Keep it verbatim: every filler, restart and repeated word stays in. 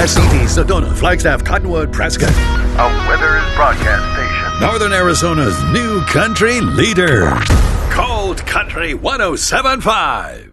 S C D, Sedona, Flagstaff, Cottonwood, Prescott. A Withers broadcast station. Northern Arizona's new country leader. Cold Country one oh seven point five.